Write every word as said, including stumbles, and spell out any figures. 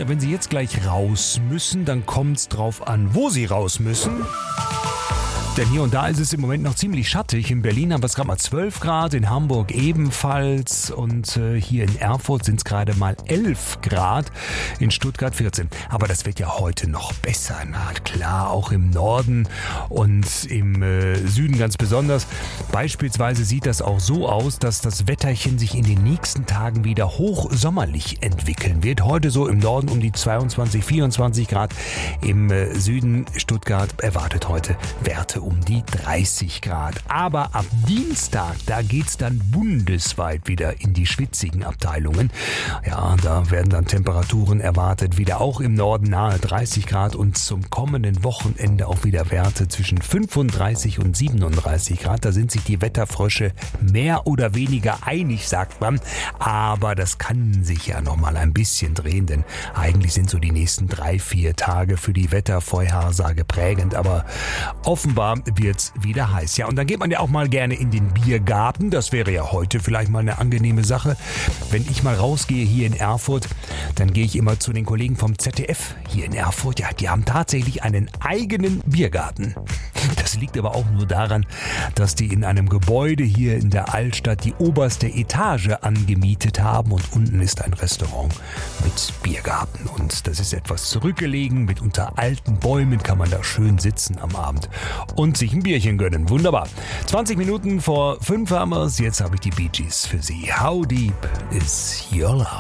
Ja, wenn Sie jetzt gleich raus müssen, dann kommt es drauf an, wo Sie raus müssen. Denn hier und da ist es im Moment noch ziemlich schattig. In Berlin haben wir es gerade mal zwölf Grad, in Hamburg ebenfalls und äh, hier in Erfurt sind es gerade mal elf Grad, in Stuttgart vierzehn. Aber das wird ja heute noch besser. Na klar, auch im Norden und im äh, Süden ganz besonders. Beispielsweise sieht das auch so aus, dass das Wetterchen sich in den nächsten Tagen wieder hochsommerlich entwickeln wird. Heute so im Norden um die zweiundzwanzig, vierundzwanzig Grad. Im äh, Süden Stuttgart erwartet heute Werte um die dreißig Grad. Aber ab Dienstag, da geht's dann bundesweit wieder in die schwitzigen Abteilungen. Ja, da werden dann Temperaturen erwartet, wieder auch im Norden nahe dreißig Grad und zum kommenden Wochenende auch wieder Werte zwischen fünfunddreißig und siebenunddreißig Grad. Da sind sich die Wetterfrösche mehr oder weniger einig, sagt man. Aber das kann sich ja noch mal ein bisschen drehen, denn eigentlich sind so die nächsten drei, vier Tage für die Wettervorhersage prägend. Aber offenbar wird's wieder heiß. Ja, und dann geht man ja auch mal gerne in den Biergarten. Das wäre ja heute vielleicht mal eine angenehme Sache. Wenn ich mal rausgehe hier in Erfurt, dann gehe ich immer zu den Kollegen vom Z D F hier in Erfurt. Ja, die haben tatsächlich einen eigenen Biergarten. Das liegt aber auch nur daran, dass die in einem Gebäude hier in der Altstadt die oberste Etage angemietet haben und unten ist ein Restaurant mit Biergarten. Und das ist etwas zurückgelegen, mit unter alten Bäumen kann man da schön sitzen am Abend und sich ein Bierchen gönnen. Wunderbar. zwanzig Minuten vor fünf haben wir's. Jetzt habe ich die Bee Gees für Sie. How deep is your love?